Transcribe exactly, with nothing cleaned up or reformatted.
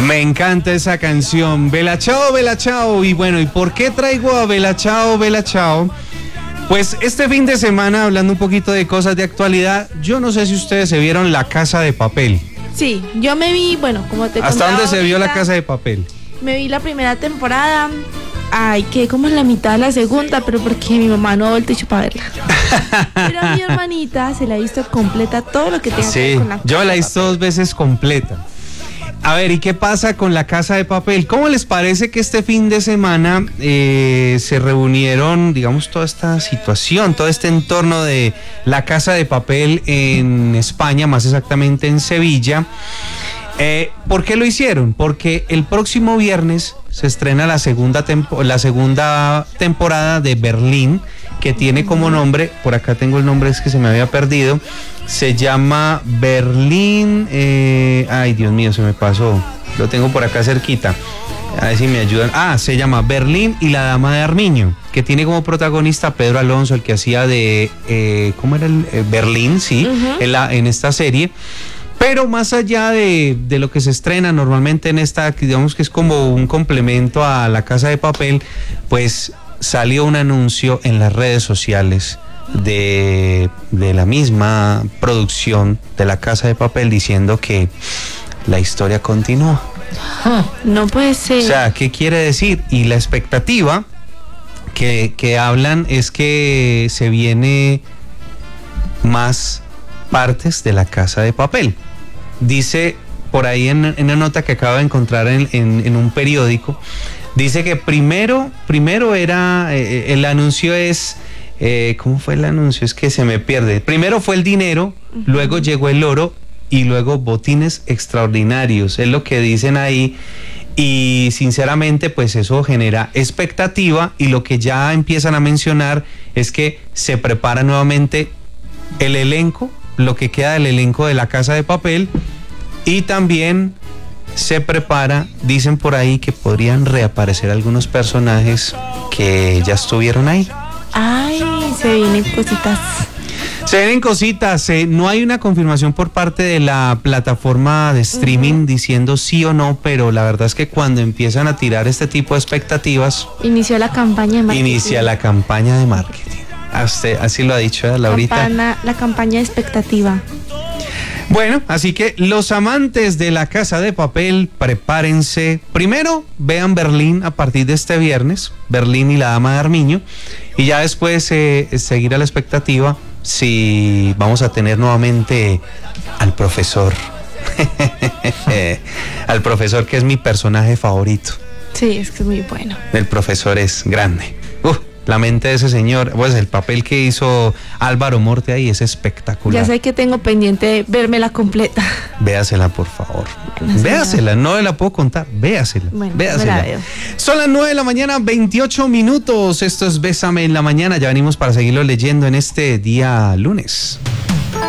Me encanta esa canción, Bella Ciao, Bella Ciao. Y bueno, ¿y por qué traigo a Bella Ciao, Bella Ciao? Pues este fin de semana, hablando un poquito de cosas de actualidad, yo no sé si ustedes se vieron La Casa de Papel. Sí, yo me vi, bueno, como te ¿Hasta dónde se ahorita, vio La Casa de Papel? Me vi la primera temporada. Ay, que como en la mitad de la segunda, pero porque mi mamá no ha vuelto hecho para verla. Pero a mi hermanita se la ha visto completa, todo lo que tenga que ver Sí, con la yo la he visto dos veces completa. A ver, ¿y qué pasa con La Casa de Papel? ¿Cómo les parece que este fin de semana eh, se reunieron, digamos, toda esta situación, todo este entorno de La Casa de Papel en España, más exactamente en Sevilla? Eh, ¿Por qué lo hicieron? Porque el próximo viernes se estrena la segunda, tempo, la segunda temporada de Berlín, que tiene como nombre, por acá tengo el nombre, es que se me había perdido, se llama Berlín, eh, ay Dios mío, se me pasó, lo tengo por acá cerquita, a ver si me ayudan. Ah, se llama Berlín y la Dama de Armiño, que tiene como protagonista a Pedro Alonso, el que hacía de, eh, ¿cómo era el? Eh, Berlín, sí, uh-huh. en, la, en esta serie. Pero más allá de, de lo que se estrena normalmente en esta, digamos que es como un complemento a La Casa de Papel, pues salió un anuncio en las redes sociales de, de la misma producción de La Casa de Papel diciendo que la historia continúa. No puede ser. O sea, ¿qué quiere decir? Y la expectativa que, que hablan es que se viene más partes de La Casa de Papel. Dice por ahí en, en una nota que acabo de encontrar en, en, en un periódico, dice que primero, primero era, eh, el anuncio es, eh, ¿cómo fue el anuncio? Es que se me pierde. Primero fue el dinero, uh-huh. luego llegó el oro y luego botines extraordinarios, es lo que dicen ahí. Y sinceramente pues eso genera expectativa, y lo que ya empiezan a mencionar es que se prepara nuevamente el elenco, lo que queda del elenco de La Casa de Papel, y también se prepara, dicen por ahí que podrían reaparecer algunos personajes que ya estuvieron ahí. Ay, se vienen cositas. Se vienen cositas, eh, no hay una confirmación por parte de la plataforma de streaming uh-huh. diciendo sí o no, pero la verdad es que cuando empiezan a tirar este tipo de expectativas, inició la campaña de marketing. Inicia la campaña de marketing. Usted, así lo ha dicho ¿eh, Laurita. Campana, la campaña de expectativa. Bueno, así que los amantes de La Casa de Papel, prepárense. Primero, vean Berlín a partir de este viernes, Berlín y la Dama de Armiño, y ya después eh, seguir a la expectativa si vamos a tener nuevamente al profesor. Al profesor, que es mi personaje favorito. Sí, es que es muy bueno. El profesor es grande. Uh, la mente de ese señor, pues el papel que hizo Álvaro Morte ahí es espectacular. Ya sé que tengo pendiente de vérmela completa. Véasela, por favor. Bueno, véasela, no la puedo contar. Véasela. Bueno, véasela. me la veo. Son las nueve de la mañana, veintiocho minutos. Esto es Bésame en la Mañana. Ya venimos para seguirlo leyendo en este día lunes.